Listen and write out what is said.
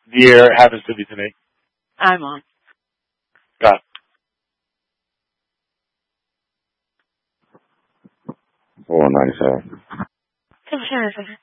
The air happens to be to me. I'm on. Got 497.